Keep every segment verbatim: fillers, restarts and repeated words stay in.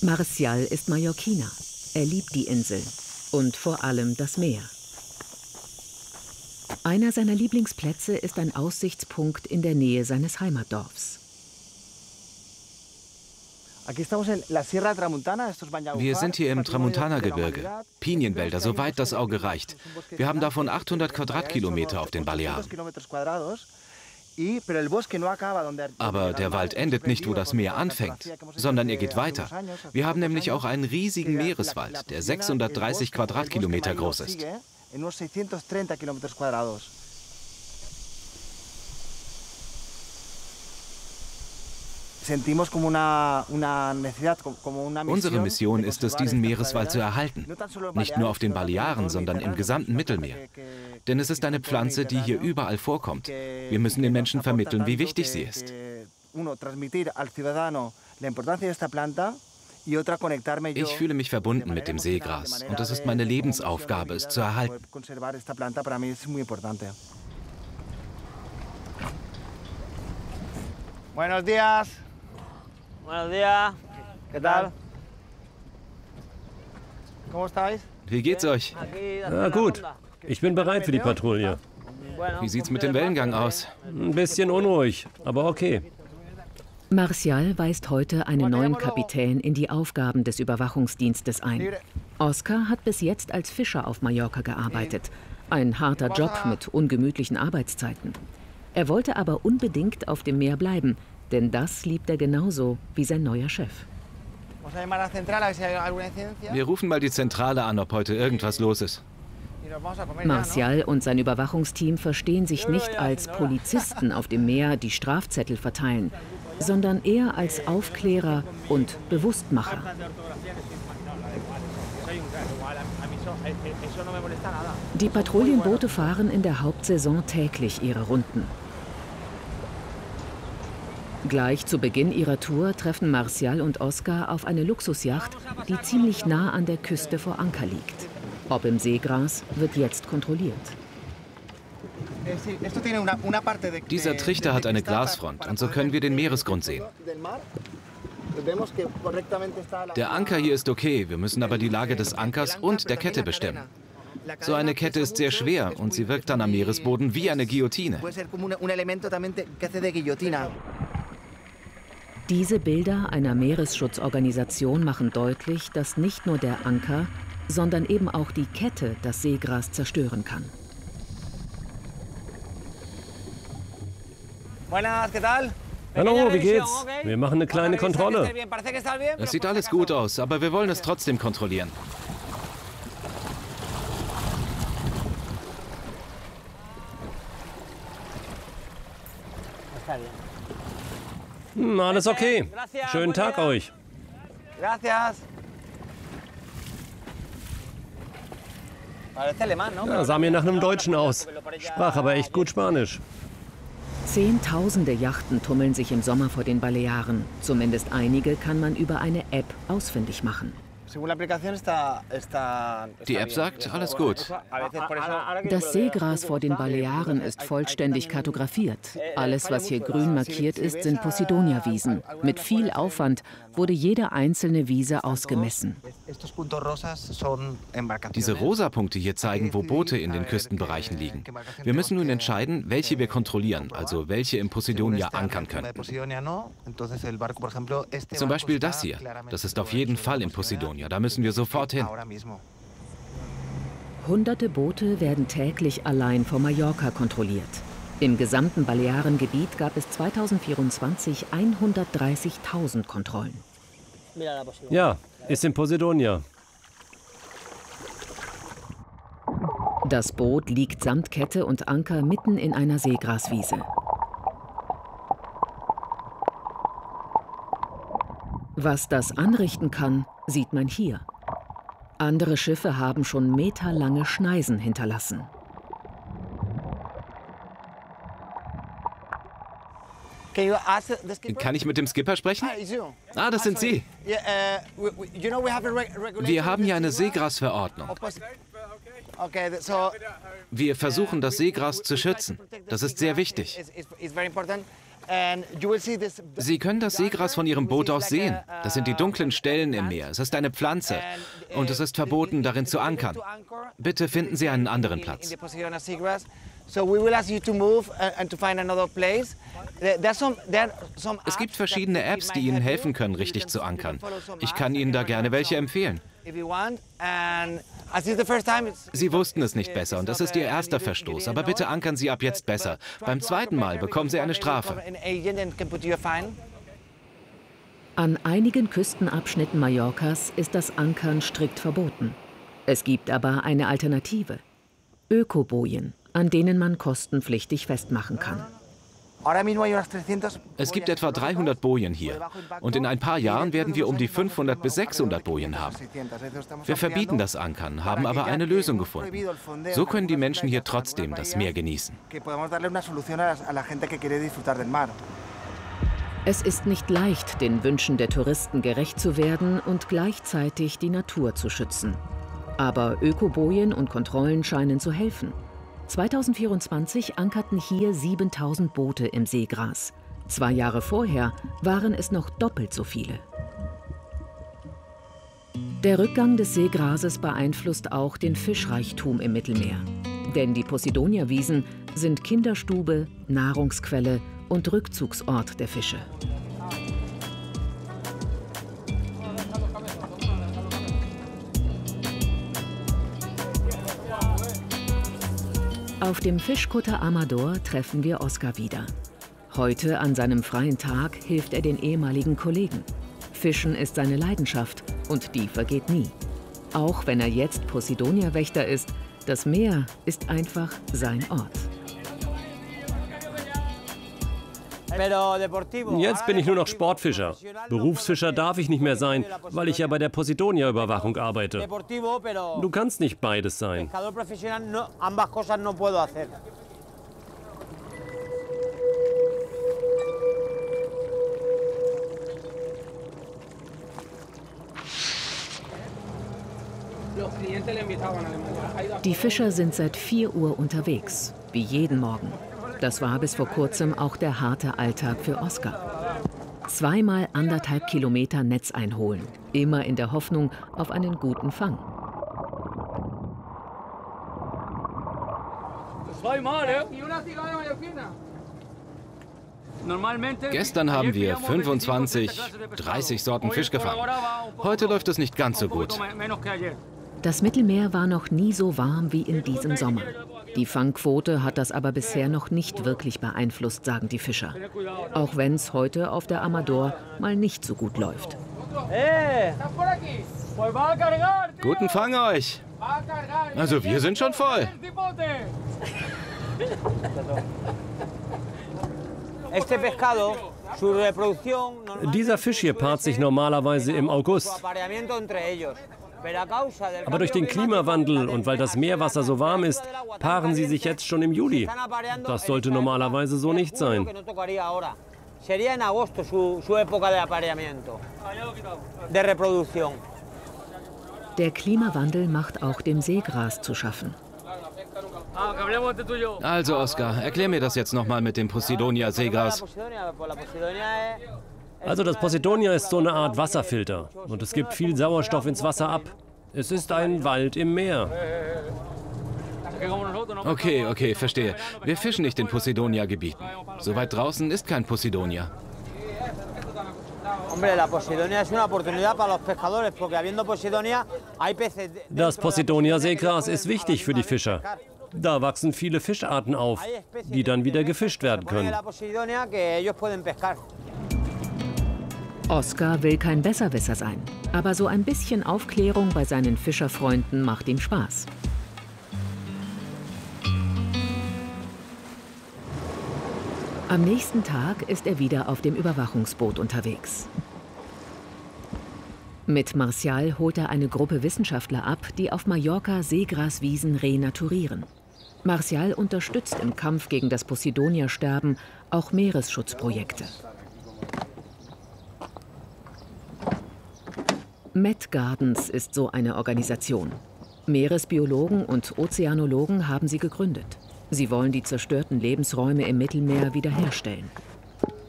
Marcial ist Mallorquiner. Er liebt die Insel und vor allem das Meer. Einer seiner Lieblingsplätze ist ein Aussichtspunkt in der Nähe seines Heimatdorfs. Wir sind hier im Tramuntana-Gebirge. Pinienwälder, soweit das Auge reicht. Wir haben davon achthundert Quadratkilometer auf den Balearen. Aber der Wald endet nicht, wo das Meer anfängt, sondern er geht weiter. Wir haben nämlich auch einen riesigen Meereswald, der sechshundertdreißig Quadratkilometer groß ist. Unsere Mission ist es, diesen Meereswald zu erhalten. Nicht nur auf den Balearen, sondern im gesamten Mittelmeer. Denn es ist eine Pflanze, die hier überall vorkommt. Wir müssen den Menschen vermitteln, wie wichtig sie ist. Ich fühle mich verbunden mit dem Seegras und es ist meine Lebensaufgabe, es zu erhalten. Buenos días. Buenos días. ¿Qué tal? ¿Cómo estáis? Wie geht's euch? Na gut, ich bin bereit für die Patrouille. Wie sieht's mit dem Wellengang aus? Ein bisschen unruhig, aber okay. Marcial weist heute einen neuen Kapitän in die Aufgaben des Überwachungsdienstes ein. Oscar hat bis jetzt als Fischer auf Mallorca gearbeitet. Ein harter Job mit ungemütlichen Arbeitszeiten. Er wollte aber unbedingt auf dem Meer bleiben, denn das liebt er genauso wie sein neuer Chef. Wir rufen mal die Zentrale an, ob heute irgendwas los ist. Marcial und sein Überwachungsteam verstehen sich nicht als Polizisten auf dem Meer, die Strafzettel verteilen, sondern eher als Aufklärer und Bewusstmacher. Die Patrouillenboote fahren in der Hauptsaison täglich ihre Runden. Gleich zu Beginn ihrer Tour treffen Marcial und Oscar auf eine Luxusjacht, die ziemlich nah an der Küste vor Anker liegt. Ob im Seegras, wird jetzt kontrolliert. Dieser Trichter hat eine Glasfront und so können wir den Meeresgrund sehen. Der Anker hier ist okay, wir müssen aber die Lage des Ankers und der Kette bestimmen. So eine Kette ist sehr schwer und sie wirkt dann am Meeresboden wie eine Guillotine. Diese Bilder einer Meeresschutzorganisation machen deutlich, dass nicht nur der Anker, sondern eben auch die Kette das Seegras zerstören kann. Hallo, wie geht's? Wir machen eine kleine Kontrolle. Es sieht alles gut aus, aber wir wollen es trotzdem kontrollieren. Hm, alles okay. Schönen Tag euch. Ja, sah mir nach einem Deutschen aus. Sprach aber echt gut Spanisch. Zehntausende Yachten tummeln sich im Sommer vor den Balearen. Zumindest einige kann man über eine App ausfindig machen. Die App sagt, alles gut. Das Seegras vor den Balearen ist vollständig kartografiert. Alles, was hier grün markiert ist, sind Posidonia-Wiesen. Mit viel Aufwand wurde jede einzelne Wiese ausgemessen. Diese rosa Punkte hier zeigen, wo Boote in den Küstenbereichen liegen. Wir müssen nun entscheiden, welche wir kontrollieren, also welche im Posidonia ankern könnten. Zum Beispiel das hier. Das ist auf jeden Fall in Posidonia. Da müssen wir sofort hin. Hunderte Boote werden täglich allein vor Mallorca kontrolliert. Im gesamten Balearengebiet gab es zweitausendvierundzwanzig hundertdreißigtausend Kontrollen. Ja, ist in Posidonia. Das Boot liegt samt Kette und Anker mitten in einer Seegraswiese. Was das anrichten kann, sieht man hier. Andere Schiffe haben schon meterlange Schneisen hinterlassen. Kann ich mit dem Skipper sprechen? Ah, das sind Sie. Wir haben hier eine Seegrasverordnung. Wir versuchen, das Seegras zu schützen. Das ist sehr wichtig. Sie können das Seegras von Ihrem Boot aus sehen. Das sind die dunklen Stellen im Meer. Es ist eine Pflanze und es ist verboten, darin zu ankern. Bitte finden Sie einen anderen Platz. Es gibt verschiedene Apps, die Ihnen helfen können, richtig zu ankern. Ich kann Ihnen da gerne welche empfehlen. Sie wussten es nicht besser und das ist Ihr erster Verstoß. Aber bitte ankern Sie ab jetzt besser. Beim zweiten Mal bekommen Sie eine Strafe. An einigen Küstenabschnitten Mallorcas ist das Ankern strikt verboten. Es gibt aber eine Alternative. Ökobojen, an denen man kostenpflichtig festmachen kann. Es gibt etwa dreihundert Bojen hier. Und in ein paar Jahren werden wir um die fünfhundert bis sechshundert Bojen haben. Wir verbieten das Ankern, haben aber eine Lösung gefunden. So können die Menschen hier trotzdem das Meer genießen. Es ist nicht leicht, den Wünschen der Touristen gerecht zu werden und gleichzeitig die Natur zu schützen. Aber Ökobojen und Kontrollen scheinen zu helfen. zweitausendvierundzwanzig ankerten hier siebentausend Boote im Seegras. Zwei Jahre vorher waren es noch doppelt so viele. Der Rückgang des Seegrases beeinflusst auch den Fischreichtum im Mittelmeer. Denn die Posidonia-Wiesen sind Kinderstube, Nahrungsquelle und Rückzugsort der Fische. Auf dem Fischkutter Amador treffen wir Oscar wieder. Heute, an seinem freien Tag, hilft er den ehemaligen Kollegen. Fischen ist seine Leidenschaft und die vergeht nie. Auch wenn er jetzt Posidonia-Wächter ist, das Meer ist einfach sein Ort. Jetzt bin ich nur noch Sportfischer. Berufsfischer darf ich nicht mehr sein, weil ich ja bei der Posidonia-Überwachung arbeite. Du kannst nicht beides sein. Die Fischer sind seit vier Uhr unterwegs, wie jeden Morgen. Das war bis vor kurzem auch der harte Alltag für Oscar. Zweimal anderthalb Kilometer Netz einholen, immer in der Hoffnung auf einen guten Fang. Gestern haben wir fünfundzwanzig, dreißig Sorten Fisch gefangen. Heute läuft es nicht ganz so gut. Das Mittelmeer war noch nie so warm wie in diesem Sommer. Die Fangquote hat das aber bisher noch nicht wirklich beeinflusst, sagen die Fischer. Auch wenn es heute auf der Amador mal nicht so gut läuft. Guten Fang euch! Also wir sind schon voll. Dieser Fisch hier paart sich normalerweise im August. Aber durch den Klimawandel und weil das Meerwasser so warm ist, paaren sie sich jetzt schon im Juli. Das sollte normalerweise so nicht sein. Der Klimawandel macht auch dem Seegras zu schaffen. Also Oscar, erklär mir das jetzt nochmal mit dem Posidonia-Seegras. Also das Posidonia ist so eine Art Wasserfilter und es gibt viel Sauerstoff ins Wasser ab. Es ist ein Wald im Meer. Okay, okay, verstehe. Wir fischen nicht in Posidonia-Gebieten. So weit draußen ist kein Posidonia. Das Posidonia-Seegras ist wichtig für die Fischer. Da wachsen viele Fischarten auf, die dann wieder gefischt werden können. Oscar will kein Besserwisser sein, aber so ein bisschen Aufklärung bei seinen Fischerfreunden macht ihm Spaß. Am nächsten Tag ist er wieder auf dem Überwachungsboot unterwegs. Mit Marcial holt er eine Gruppe Wissenschaftler ab, die auf Mallorca Seegraswiesen renaturieren. Marcial unterstützt im Kampf gegen das Posidonia-Sterben auch Meeresschutzprojekte. Met Gardens ist so eine Organisation. Meeresbiologen und Ozeanologen haben sie gegründet. Sie wollen die zerstörten Lebensräume im Mittelmeer wiederherstellen.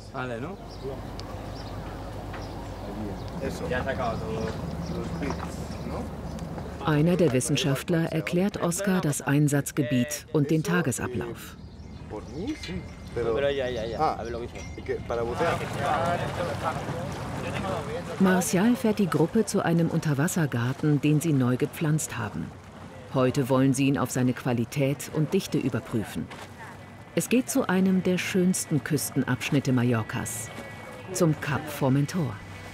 Einer der Wissenschaftler erklärt Oscar das Einsatzgebiet und den Tagesablauf. Marcial fährt die Gruppe zu einem Unterwassergarten, den sie neu gepflanzt haben. Heute wollen sie ihn auf seine Qualität und Dichte überprüfen. Es geht zu einem der schönsten Küstenabschnitte Mallorcas, zum Kap Formentor.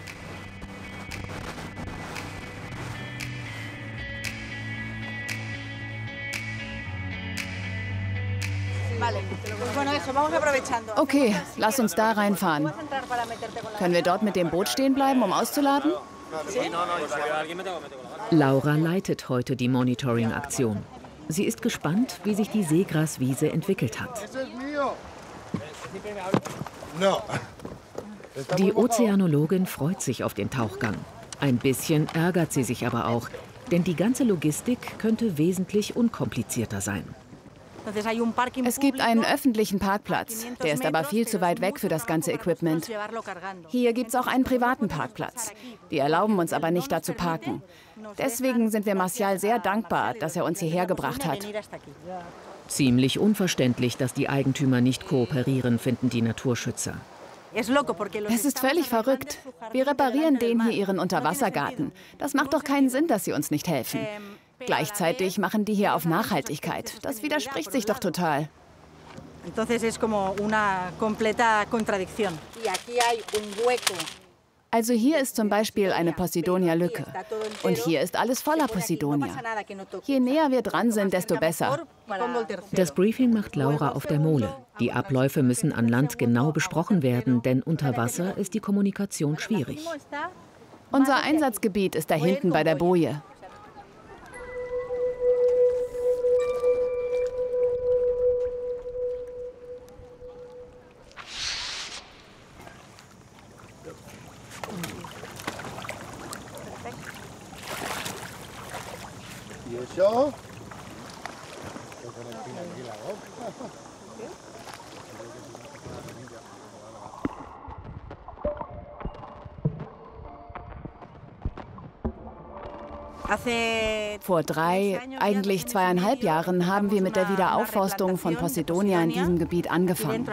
Okay, lass uns da reinfahren. Können wir dort mit dem Boot stehen bleiben, um auszuladen? Laura leitet heute die Monitoring-Aktion. Sie ist gespannt, wie sich die Seegraswiese entwickelt hat. Die Ozeanologin freut sich auf den Tauchgang. Ein bisschen ärgert sie sich aber auch, denn die ganze Logistik könnte wesentlich unkomplizierter sein. Es gibt einen öffentlichen Parkplatz, der ist aber viel zu weit weg für das ganze Equipment. Hier gibt es auch einen privaten Parkplatz. Die erlauben uns aber nicht, da zu parken. Deswegen sind wir Marcial sehr dankbar, dass er uns hierher gebracht hat. Ziemlich unverständlich, dass die Eigentümer nicht kooperieren, finden die Naturschützer. Es ist völlig verrückt. Wir reparieren denen hier ihren Unterwassergarten. Das macht doch keinen Sinn, dass sie uns nicht helfen. Gleichzeitig machen die hier auf Nachhaltigkeit. Das widerspricht sich doch total. Also hier ist zum Beispiel eine Posidonia-Lücke. Und hier ist alles voller Posidonia. Je näher wir dran sind, desto besser. Das Briefing macht Laura auf der Mole. Die Abläufe müssen an Land genau besprochen werden, denn unter Wasser ist die Kommunikation schwierig. Unser Einsatzgebiet ist da hinten bei der Boje. Vor drei, eigentlich zweieinhalb Jahren haben wir mit der Wiederaufforstung von Posidonia in diesem Gebiet angefangen.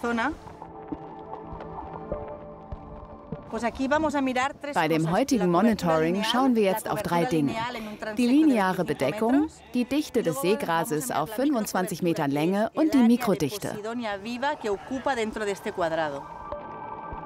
Bei dem heutigen Monitoring schauen wir jetzt auf drei Dinge. Die lineare Bedeckung, die Dichte des Seegrases auf fünfundzwanzig Metern Länge und die Mikrodichte.